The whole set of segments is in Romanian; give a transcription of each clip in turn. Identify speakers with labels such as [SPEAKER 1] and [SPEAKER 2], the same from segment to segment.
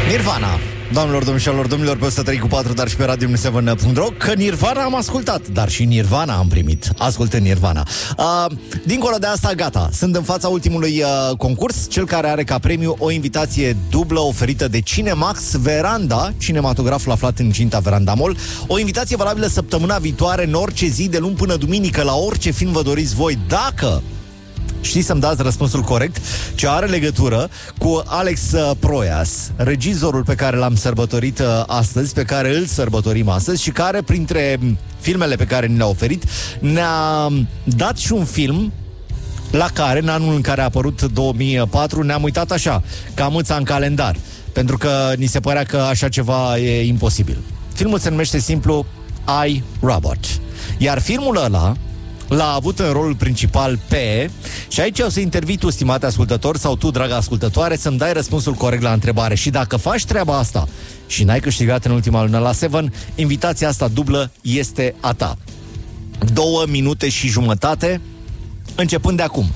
[SPEAKER 1] Nirvana. Doamnelor, domnilor, pe 103.4, dar și pe radio7.ro. Că Nirvana am ascultat, dar și Nirvana am primit. Ascultând Nirvana. Dincolo de asta, gata. Sunt în fața ultimului concurs, cel care are ca premiu o invitație dublă oferită de Cinemax Veranda, cinematograful aflat în Cinta Veranda Mall. O invitație valabilă săptămâna viitoare, în orice zi, de luni până duminică, la orice film vă doriți voi. Dacă știți să-mi dați răspunsul corect, ce are legătură cu Alex Proias, regizorul pe care l-am sărbătorit astăzi, pe care îl sărbătorim astăzi și care, printre filmele pe care ni le-a oferit, ne-a dat și un film la care, în anul în care a apărut 2004, ne-am uitat așa, ca mâța în calendar, pentru că ni se părea că așa ceva e imposibil. Filmul se numește simplu I, Robot. Iar filmul ăla l-a avut în rolul principal pe... Și aici o să intervii tu, stimate ascultător, sau tu, dragă ascultătoare, să-mi dai răspunsul corect la întrebare. Și dacă faci treaba asta și n-ai câștigat în ultima lună la Seven, invitația asta dublă este a ta. 2 minute și jumătate, începând de acum.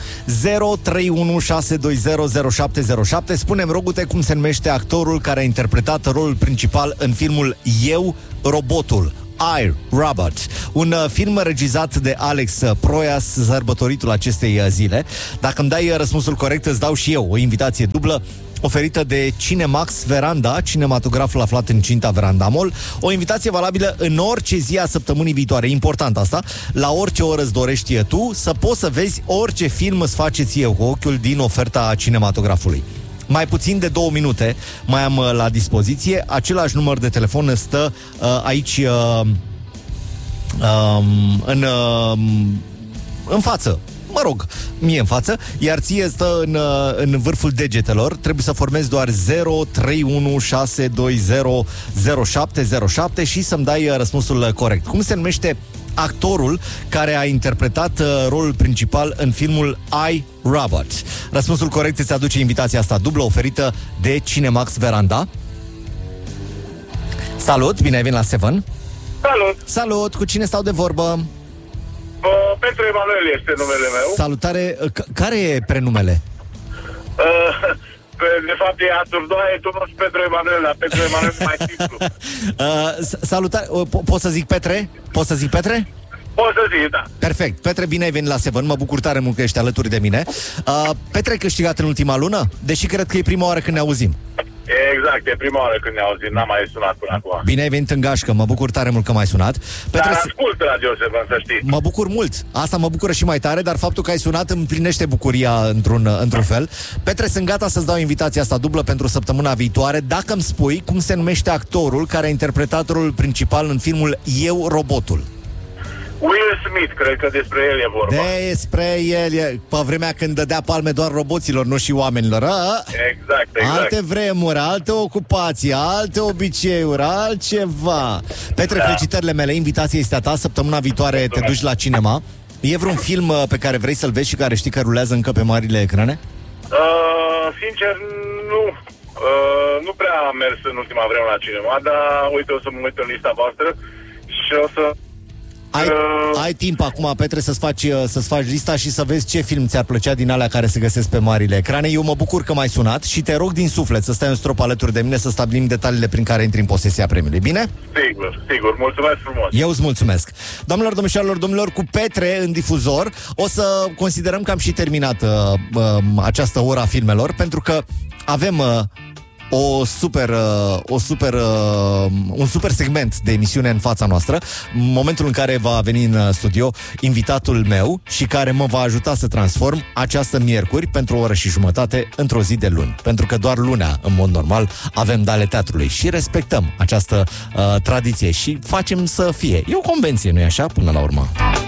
[SPEAKER 1] 031620707. Spune-mi, rogute, cum se numește actorul care a interpretat rolul principal în filmul Eu, Robotul. I, Robot, un film regizat de Alex Proias, sărbătoritul acestei zile. Dacă îmi dai răspunsul corect, îți dau și eu o invitație dublă oferită de Cinemax Veranda, cinematograful aflat în Cinta Veranda Mall. O invitație valabilă în orice zi a săptămânii viitoare. Important asta. La orice oră îți dorești tu, să poți să vezi orice film îți face ție cu ochiul din oferta cinematografului. Mai puțin de 2 minute mai am la dispoziție. Același număr de telefon stă aici în față. Mă rog, mie în față. Iar ție stă în vârful degetelor. Trebuie să formezi doar 031620707 și să-mi dai răspunsul corect. Cum se numește actorul care a interpretat rolul principal în filmul I, Robot? Răspunsul corect îți aduce invitația asta dublă oferită de Cinemax Veranda. Salut, bine ai venit la Seven.
[SPEAKER 2] Salut!
[SPEAKER 1] Salut, cu cine stau de vorbă?
[SPEAKER 2] Petru Emanuel este numele meu.
[SPEAKER 1] Salutare, care e prenumele?
[SPEAKER 2] De fapt e Aturdoaie, tu nu-ți Petru Emanuel, dar Petru Emanuel e mai simplu.
[SPEAKER 1] Salutare, pot să zic Petre? Poți să zic Petre?
[SPEAKER 2] Poți să zic, da.
[SPEAKER 1] Perfect, Petre, bine ai venit la Seven, mă bucur tare mult că ești alături de mine. Petre, ai câștigat în ultima lună? Deși cred că e prima oară când ne auzim.
[SPEAKER 2] Exact, e prima oară când ne auzim, n-am mai sunat până acum.
[SPEAKER 1] Bine ai venit în gașcă, mă bucur tare mult că m-ai sunat. Petre,
[SPEAKER 2] dar ascult Radio Seven, să știi.
[SPEAKER 1] Mă bucur mult, asta mă bucură și mai tare, dar faptul că ai sunat îmi plinește bucuria într-un fel. Petre, sunt gata să-ți dau invitația asta dublă pentru săptămâna viitoare, dacă îmi spui cum se numește actorul care a interpretat rolul principal în filmul Eu, Robotul.
[SPEAKER 2] Will Smith, cred că despre el e vorba.
[SPEAKER 1] Despre el e, pe vremea când dădea palme doar roboților, nu și oamenilor.
[SPEAKER 2] Exact.
[SPEAKER 1] Alte vremuri, alte ocupații, alte obiceiuri, altceva. Petre, felicitările mele, invitația este a ta. Săptămâna viitoare te duci la cinema. E vreun film pe care vrei să-l vezi și care știi că rulează încă pe marile ecrane?
[SPEAKER 2] Sincer, nu. Nu prea am mers în ultima vreme la cinema, dar uite, o să mă uit în lista voastră și o să...
[SPEAKER 1] Ai timp acum, Petre, să-ți faci lista și să vezi ce film ți-ar plăcea din alea care se găsesc pe marile ecrane. Eu mă bucur că m-ai sunat și te rog din suflet să stai un strop alături de mine să stabilim detaliile prin care intri în posesia premiului. Bine?
[SPEAKER 2] Sigur. Mulțumesc frumos.
[SPEAKER 1] Eu îți mulțumesc. Doamnelor, domnilor, cu Petre în difuzor, o să considerăm că am și terminat această oră a filmelor, pentru că avem... un super segment de emisiune în fața noastră, momentul în care va veni în studio invitatul meu și care mă va ajuta să transform această miercuri pentru o oră și jumătate într-o zi de luni, pentru că doar lunea, în mod normal, avem Dale Teatrului și respectăm această tradiție și facem să fie. E o convenție, nu-i așa, până la urmă?